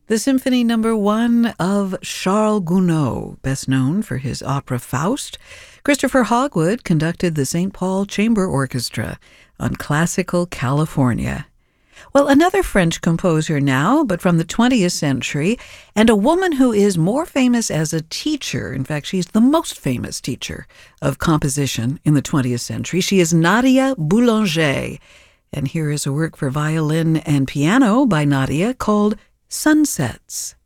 The Symphony Number 1 of Charles Gounod, best known for his opera Faust. Christopher Hogwood conducted the St. Paul Chamber Orchestra on Classical California. Well, another French composer now, but from the 20th century, and a woman who is more famous as a teacher. In fact, she's the most famous teacher of composition in the 20th century. She is Nadia Boulanger. And here is a work for violin and piano by Nadia called Sunsets.